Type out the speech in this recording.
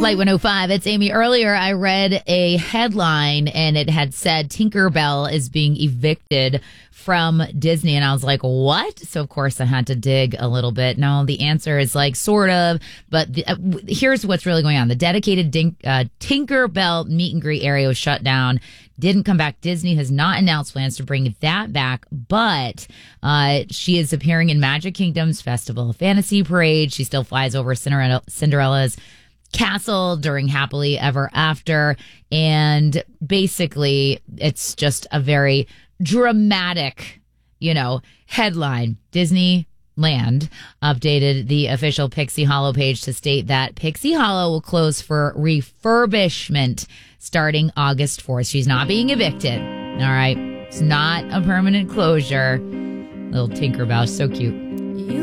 Light 105, it's Amy. Earlier, I read a headline and it had said Tinkerbell is being evicted from Disney. And I was like, what? So, of course, I had to dig a little bit. No, the answer is like sort of. But here's what's really going on. The dedicated Tinkerbell meet and greet area was shut down. Didn't come back. Disney has not announced plans to bring that back, but she is appearing in Magic Kingdom's Festival of Fantasy Parade. She still flies over Cinderella's castle during Happily Ever After. And basically, it's just a very dramatic, headline. Disneyland updated the official Pixie Hollow page to state that Pixie Hollow will close for refurbishment starting August 4th. She's not being evicted. All right. It's not a permanent closure. Little Tinkerbell. So cute.